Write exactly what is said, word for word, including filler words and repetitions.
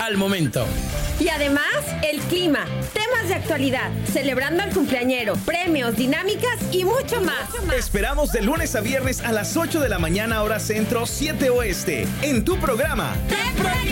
al momento. Y además, el clima, temas de actualidad, celebrando al cumpleañero, premios, dinámicas y mucho más. Esperamos de lunes a viernes a las ocho de la mañana, hora centro, siete oeste, en tu programa. Tempranito.